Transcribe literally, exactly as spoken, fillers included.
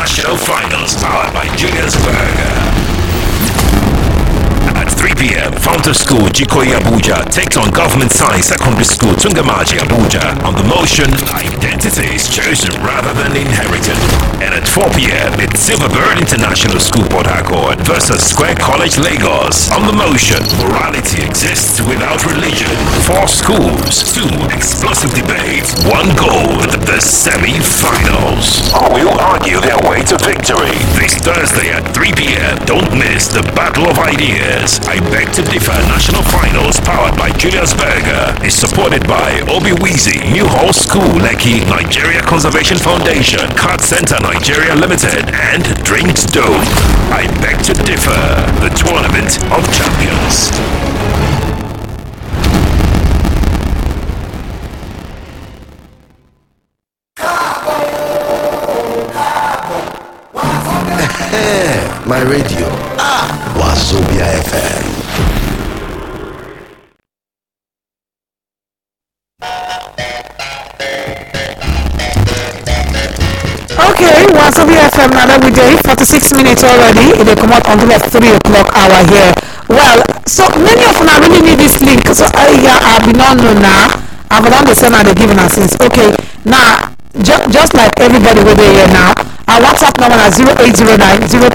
National Finals powered by Julius Berger. At three p.m., Fountain School Jikoyi Abuja takes on Government Science Secondary School Tungamaji Abuja on the motion Identity is chosen rather than inherited. And at four p.m., it's Silverbird International School Port Harcourt versus Square College Lagos on the motion Morality exists without religion. Four schools, two explosive debates, one goal in the semi-finals. Who will argue their way to victory? This Thursday at three p.m. Don't miss the Battle of Ideas. I Beg to Differ National Finals powered by Julius Berger is supported by Obi Weezy, New Hall School, Lekki, Nigeria Conservation Foundation, Card Center Nigeria Limited, and Drinks Dome. I Beg to Differ, the Tournament of Champions. My radio, ah, Wazobia F M. Okay, Wazobia F M now every day, forty-six minutes already. It will come out until at three o'clock hour here. Well, so many of them really need this link. So I yeah, I've been on now. I've done the same and they're giving us since. Okay, now ju- just like everybody over here now. Our WhatsApp number is zero eight zero nine zero